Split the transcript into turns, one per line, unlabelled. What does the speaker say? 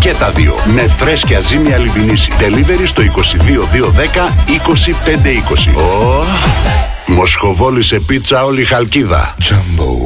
και τα δύο. Με φρέσκια ζύμια λιβινίση. Delivery στο 22210 25520. Μοσχοβόλη σε πίτσα όλη Χαλκίδα. Jumbo.